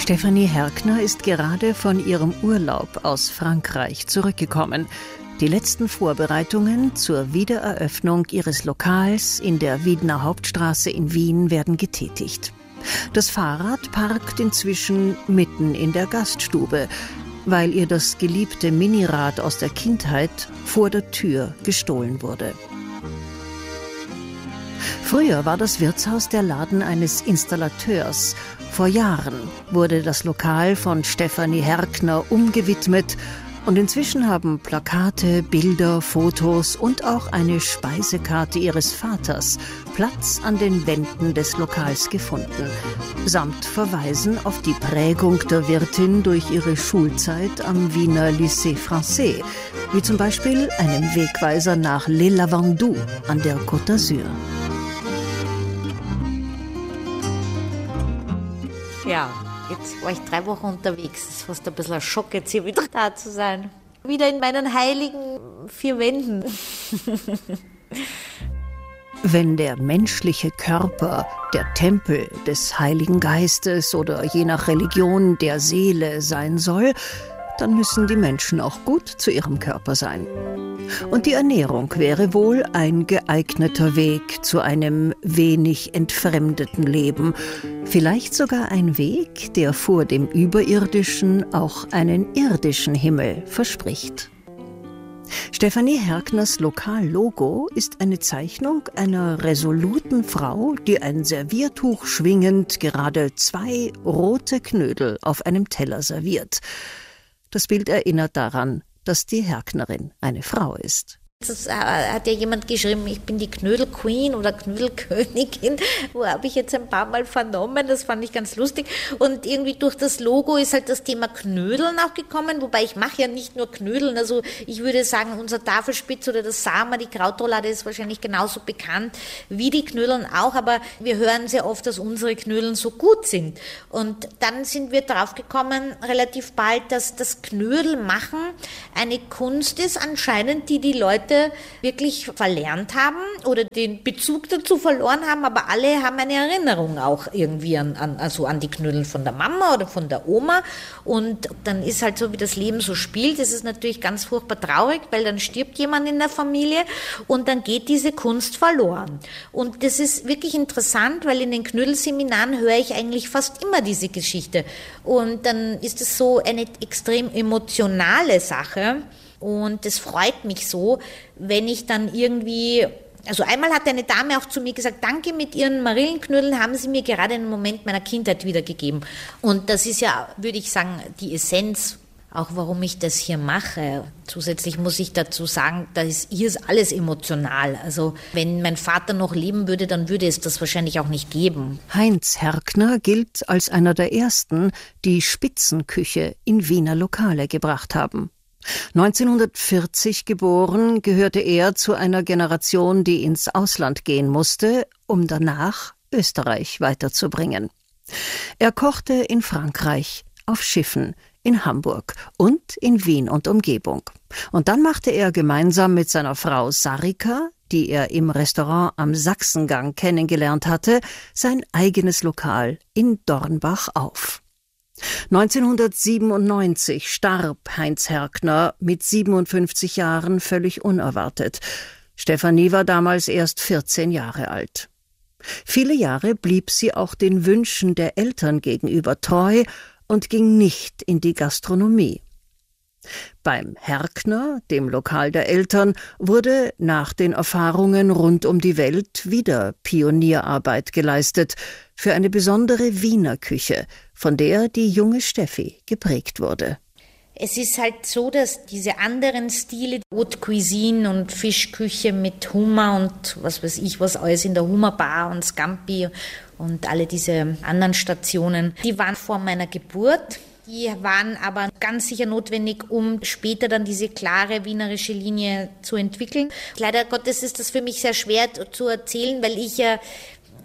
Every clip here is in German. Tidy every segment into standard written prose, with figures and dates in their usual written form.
Stefanie Herkner ist gerade von ihrem Urlaub aus Frankreich zurückgekommen. Die letzten Vorbereitungen zur Wiedereröffnung ihres Lokals in der Wiedner Hauptstraße in Wien werden getätigt. Das Fahrrad parkt inzwischen mitten in der Gaststube, weil ihr das geliebte Minirad aus der Kindheit vor der Tür gestohlen wurde. Früher war das Wirtshaus der Laden eines Installateurs. Vor Jahren wurde das Lokal von Stefanie Herkner umgewidmet und inzwischen haben Plakate, Bilder, Fotos und auch eine Speisekarte ihres Vaters Platz an den Wänden des Lokals gefunden, samt Verweisen auf die Prägung der Wirtin durch ihre Schulzeit am Wiener Lycée Français, wie zum Beispiel einem Wegweiser nach Les Lavandous an der Côte d'Azur. Ja, jetzt war ich 3 Wochen unterwegs. Es ist fast ein bisschen ein Schock, jetzt hier wieder da zu sein. Wieder in meinen heiligen 4 Wänden. Wenn der menschliche Körper der Tempel des Heiligen Geistes oder je nach Religion der Seele sein soll, dann müssen die Menschen auch gut zu ihrem Körper sein. Und die Ernährung wäre wohl ein geeigneter Weg zu einem wenig entfremdeten Leben. Vielleicht sogar ein Weg, der vor dem Überirdischen auch einen irdischen Himmel verspricht. Stefanie Herkners Lokallogo ist eine Zeichnung einer resoluten Frau, die ein Serviertuch schwingend gerade 2 rote Knödel auf einem Teller serviert. Das Bild erinnert daran, dass die Herknerin eine Frau ist. Das hat ja jemand geschrieben, ich bin die Knödel-Queen oder Knödelkönigin, wo habe ich jetzt ein paar Mal vernommen, das fand ich ganz lustig. Und irgendwie durch das Logo ist halt das Thema Knödeln auch gekommen, wobei ich mache ja nicht nur Knödeln, also ich würde sagen, unser Tafelspitz oder das Sama, die Krautroulade ist wahrscheinlich genauso bekannt wie die Knödeln auch, aber wir hören sehr oft, dass unsere Knödeln so gut sind. Und dann sind wir drauf gekommen, relativ bald, dass das Knödelmachen eine Kunst ist, anscheinend, die Leute wirklich verlernt haben oder den Bezug dazu verloren haben, aber alle haben eine Erinnerung auch irgendwie an die Knödel von der Mama oder von der Oma, und dann ist halt so, wie das Leben so spielt, das ist natürlich ganz furchtbar traurig, weil dann stirbt jemand in der Familie und dann geht diese Kunst verloren. Und das ist wirklich interessant, weil in den Knödelseminaren höre ich eigentlich fast immer diese Geschichte, und dann ist es so eine extrem emotionale Sache. Und das freut mich so, wenn ich dann irgendwie, also einmal hat eine Dame auch zu mir gesagt, danke, mit Ihren Marillenknödeln haben Sie mir gerade einen Moment meiner Kindheit wiedergegeben. Und das ist ja, würde ich sagen, die Essenz, auch warum ich das hier mache. Zusätzlich muss ich dazu sagen, hier ist alles emotional. Also wenn mein Vater noch leben würde, dann würde es das wahrscheinlich auch nicht geben. Heinz Herkner gilt als einer der ersten, die Spitzenküche in Wiener Lokale gebracht haben. 1940 geboren, gehörte er zu einer Generation, die ins Ausland gehen musste, um danach Österreich weiterzubringen. Er kochte in Frankreich, auf Schiffen, in Hamburg und in Wien und Umgebung. Und dann machte er gemeinsam mit seiner Frau Sarika, die er im Restaurant am Sachsengang kennengelernt hatte, sein eigenes Lokal in Dornbach auf. 1997 starb Heinz Herkner mit 57 Jahren völlig unerwartet. Stefanie war damals erst 14 Jahre alt. Viele Jahre blieb sie auch den Wünschen der Eltern gegenüber treu und ging nicht in die Gastronomie. Beim Herkner, dem Lokal der Eltern, wurde nach den Erfahrungen rund um die Welt wieder Pionierarbeit geleistet für eine besondere Wiener Küche, von der die junge Steffi geprägt wurde. Es ist halt so, dass diese anderen Stile, Haute Cuisine und Fischküche mit Hummer und was weiß ich, was alles in der Hummerbar und Scampi und alle diese anderen Stationen, die waren vor meiner Geburt. Die waren aber ganz sicher notwendig, um später dann diese klare wienerische Linie zu entwickeln. Leider Gottes ist das für mich sehr schwer zu erzählen, weil ich ja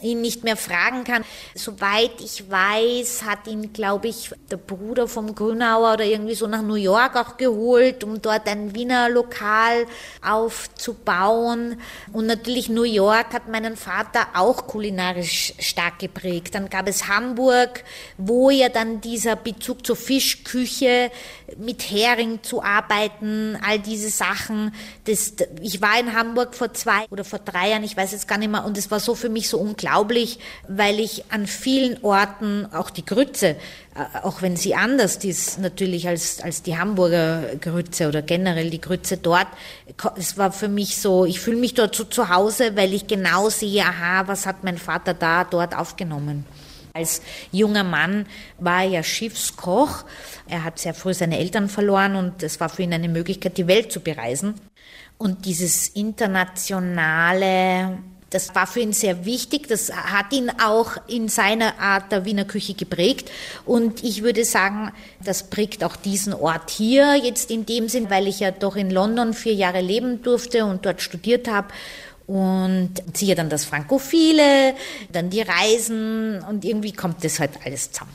ihn nicht mehr fragen kann. Soweit ich weiß, hat ihn, glaube ich, der Bruder vom Grünauer oder irgendwie so nach New York auch geholt, um dort ein Wiener Lokal aufzubauen. Und natürlich New York hat meinen Vater auch kulinarisch stark geprägt. Dann gab es Hamburg, wo ja dann dieser Bezug zur Fischküche, mit Hering zu arbeiten, all diese Sachen. Ich war in Hamburg vor 2 oder vor 3 Jahren, ich weiß jetzt gar nicht mehr, und es war so für mich so unglaublich, weil ich an vielen Orten, auch die Grütze, auch wenn sie anders ist natürlich als die Hamburger Grütze oder generell die Grütze dort, es war für mich so, ich fühle mich dort so zu Hause, weil ich genau sehe, aha, was hat mein Vater dort aufgenommen. Als junger Mann war er ja Schiffskoch. Er hat sehr früh seine Eltern verloren und es war für ihn eine Möglichkeit, die Welt zu bereisen. Und dieses Internationale, das war für ihn sehr wichtig. Das hat ihn auch in seiner Art der Wiener Küche geprägt. Und ich würde sagen, das prägt auch diesen Ort hier jetzt in dem Sinn, weil ich ja doch in London 4 Jahre leben durfte und dort studiert habe. Und siehe dann das Frankophile, dann die Reisen und irgendwie kommt das halt alles zusammen.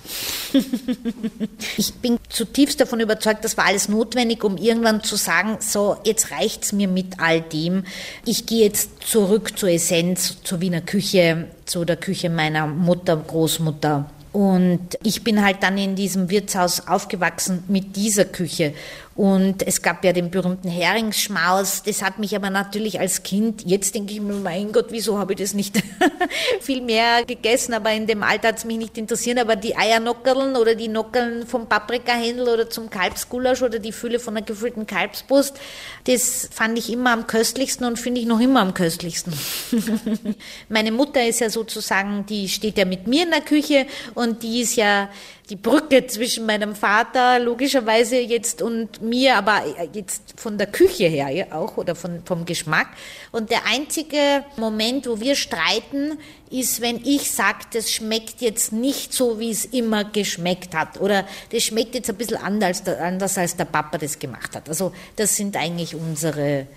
Ich bin zutiefst davon überzeugt, das war alles notwendig, um irgendwann zu sagen, so, jetzt reicht's mir mit all dem. Ich gehe jetzt zurück zur Essenz, zur Wiener Küche, zu der Küche meiner Mutter, Großmutter. Und ich bin halt dann in diesem Wirtshaus aufgewachsen mit dieser Küche. Und es gab ja den berühmten Heringsschmaus. Das hat mich aber natürlich als Kind, jetzt denke ich mir, mein Gott, wieso habe ich das nicht viel mehr gegessen? Aber in dem Alter hat es mich nicht interessiert. Aber die Eiernockerln oder die Nockerln vom Paprikahändel oder zum Kalbsgulasch oder die Fülle von einer gefüllten Kalbsbrust, das fand ich immer am köstlichsten und finde ich noch immer am köstlichsten. Meine Mutter ist ja sozusagen, die steht ja mit mir in der Küche und die ist ja die Brücke zwischen meinem Vater logischerweise jetzt und mir, aber jetzt von der Küche her ja auch oder vom Geschmack. Und der einzige Moment, wo wir streiten, ist, wenn ich sage, das schmeckt jetzt nicht so, wie es immer geschmeckt hat oder das schmeckt jetzt ein bisschen anders als der Papa das gemacht hat. Also das sind eigentlich unsere,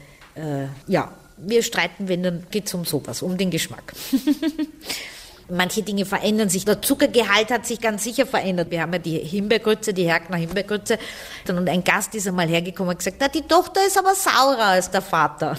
wir streiten, wenn dann geht es um sowas, um den Geschmack. Manche Dinge verändern sich. Der Zuckergehalt hat sich ganz sicher verändert. Wir haben ja die Himbeergrütze, die Herkner Himbeergrütze. Und ein Gast ist einmal hergekommen und gesagt, die Tochter ist aber saurer als der Vater.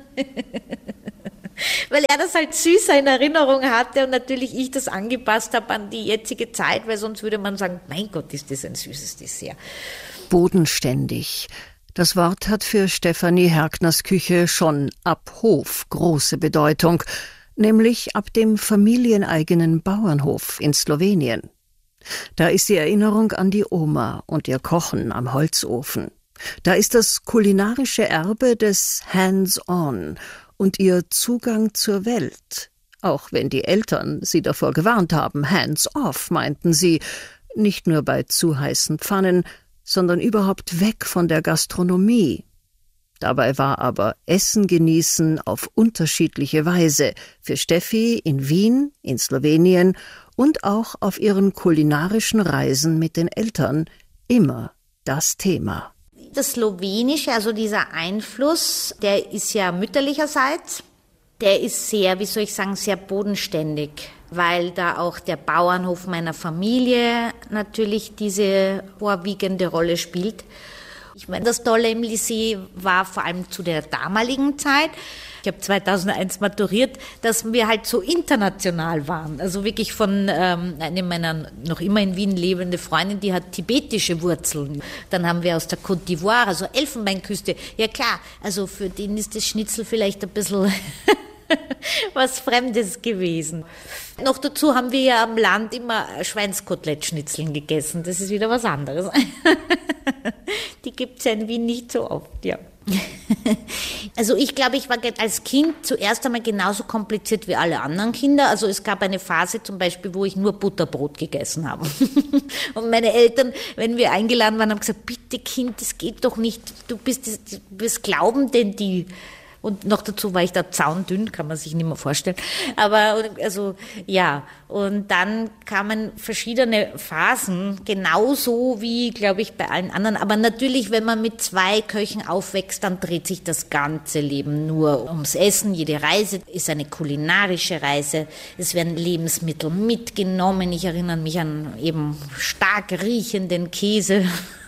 Weil er das halt süßer in Erinnerung hatte und natürlich ich das angepasst habe an die jetzige Zeit, weil sonst würde man sagen, mein Gott, ist das ein süßes Dessert. Bodenständig. Das Wort hat für Stefanie Herkners Küche schon ab Hof große Bedeutung. Nämlich ab dem familieneigenen Bauernhof in Slowenien. Da ist die Erinnerung an die Oma und ihr Kochen am Holzofen. Da ist das kulinarische Erbe des Hands-on und ihr Zugang zur Welt. Auch wenn die Eltern sie davor gewarnt haben, hands-off, meinten sie, nicht nur bei zu heißen Pfannen, sondern überhaupt weg von der Gastronomie. Dabei war aber Essen genießen auf unterschiedliche Weise für Steffi in Wien, in Slowenien und auch auf ihren kulinarischen Reisen mit den Eltern immer das Thema. Das Slowenische, also dieser Einfluss, der ist ja mütterlicherseits, der ist sehr, sehr bodenständig, weil da auch der Bauernhof meiner Familie natürlich diese vorwiegende Rolle spielt. Ich meine, das Tolle im Lycée war vor allem zu der damaligen Zeit, ich habe 2001 maturiert, dass wir halt so international waren. Also wirklich von einer meiner noch immer in Wien lebende Freundin, die hat tibetische Wurzeln. Dann haben wir aus der Côte d'Ivoire, also Elfenbeinküste. Ja klar, also für den ist das Schnitzel vielleicht ein bisschen was Fremdes gewesen. Noch dazu haben wir ja am Land immer Schweinskotelettschnitzeln gegessen. Das ist wieder was anderes. Die gibt es ja in Wien nicht so oft, ja. Also ich glaube, ich war als Kind zuerst einmal genauso kompliziert wie alle anderen Kinder. Also es gab eine Phase zum Beispiel, wo ich nur Butterbrot gegessen habe. Und meine Eltern, wenn wir eingeladen waren, haben gesagt, bitte Kind, das geht doch nicht. Was glauben denn die? Und noch dazu war ich da zaundünn, kann man sich nicht mehr vorstellen. Aber also ja, und dann kamen verschiedene Phasen, genauso wie, glaube ich, bei allen anderen. Aber natürlich, wenn man mit 2 Köchen aufwächst, dann dreht sich das ganze Leben nur ums Essen. Jede Reise ist eine kulinarische Reise. Es werden Lebensmittel mitgenommen. Ich erinnere mich an eben stark riechenden Käse,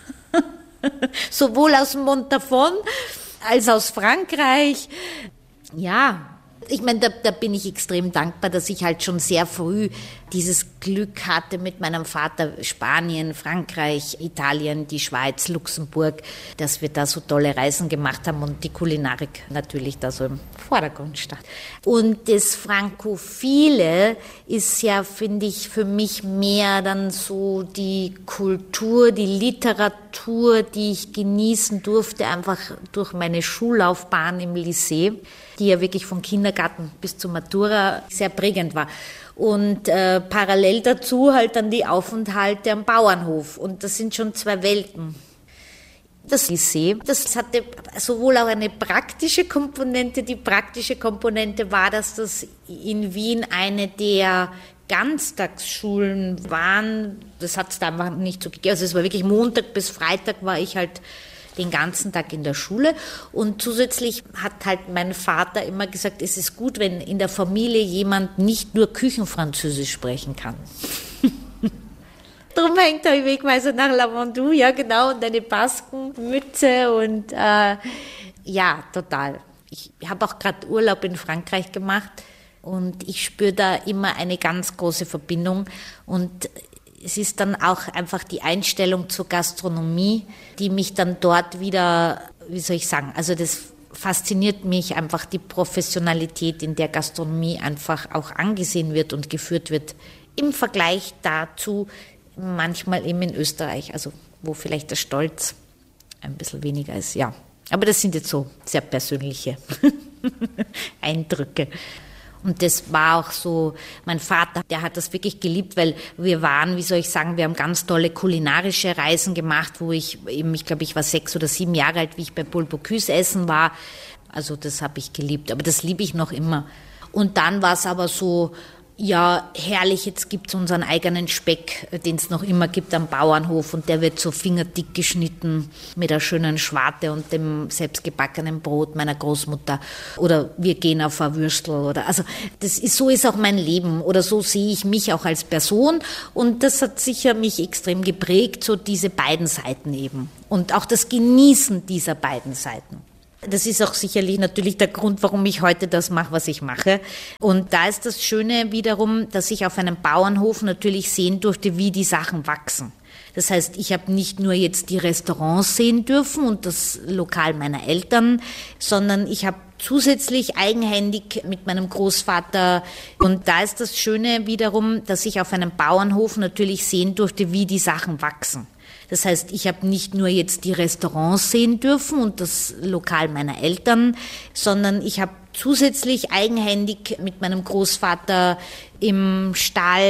sowohl aus Montafon als aus Frankreich. Ja, ich meine, da bin ich extrem dankbar, dass ich halt schon sehr früh dieses Glück hatte mit meinem Vater, Spanien, Frankreich, Italien, die Schweiz, Luxemburg, dass wir da so tolle Reisen gemacht haben und die Kulinarik natürlich da so im Vordergrund stand. Und das Frankophile ist ja, finde ich, für mich mehr dann so die Kultur, die Literatur, die ich genießen durfte, einfach durch meine Schullaufbahn im Lycée, die ja wirklich von Kindergarten bis zur Matura sehr prägend war. Und parallel dazu halt dann die Aufenthalte am Bauernhof. Und das sind schon 2 Welten. Das Lycée, das hatte sowohl auch eine praktische Komponente. Die praktische Komponente war, dass das in Wien eine der Ganztagsschulen waren. Das hat es da einfach nicht so gegeben. Also es war wirklich Montag bis Freitag war ich halt den ganzen Tag in der Schule und zusätzlich hat halt mein Vater immer gesagt, es ist gut, wenn in der Familie jemand nicht nur Küchenfranzösisch sprechen kann. Darum hängt der Wegweiser nach Lavandou, ja genau, und eine Baskenmütze und ja, total. Ich habe auch gerade Urlaub in Frankreich gemacht und ich spüre da immer eine ganz große Verbindung und es ist dann auch einfach die Einstellung zur Gastronomie, die mich dann dort wieder, wie soll ich sagen, also das fasziniert mich einfach die Professionalität, in der Gastronomie einfach auch angesehen wird und geführt wird, im Vergleich dazu manchmal eben in Österreich, also wo vielleicht der Stolz ein bisschen weniger ist, ja. Aber das sind jetzt so sehr persönliche Eindrücke. Und das war auch so, mein Vater, der hat das wirklich geliebt, weil wir waren, wie soll ich sagen, wir haben ganz tolle kulinarische Reisen gemacht, wo ich glaube, ich war 6 oder 7 Jahre alt, wie ich bei Paul Bocuse essen war. Also das habe ich geliebt, aber das liebe ich noch immer. Und dann war es aber so, ja, herrlich, jetzt gibt es unseren eigenen Speck, den es noch immer gibt am Bauernhof und der wird so fingerdick geschnitten mit einer schönen Schwarte und dem selbstgebackenen Brot meiner Großmutter oder wir gehen auf ein Würstel oder, also so ist auch mein Leben oder so sehe ich mich auch als Person und das hat sicher mich extrem geprägt, so diese beiden Seiten eben und auch das Genießen dieser beiden Seiten. Das ist auch sicherlich natürlich der Grund, warum ich heute das mache, was ich mache. Und da ist das Schöne wiederum, dass ich auf einem Bauernhof natürlich sehen durfte, wie die Sachen wachsen. Das heißt, ich habe nicht nur jetzt die Restaurants sehen dürfen und das Lokal meiner Eltern, sondern ich habe zusätzlich eigenhändig mit meinem Großvater. Und da ist das Schöne wiederum, dass ich auf einem Bauernhof natürlich sehen durfte, wie die Sachen wachsen. Das heißt, ich habe nicht nur jetzt die Restaurants sehen dürfen und das Lokal meiner Eltern, sondern ich habe zusätzlich eigenhändig mit meinem Großvater im Stall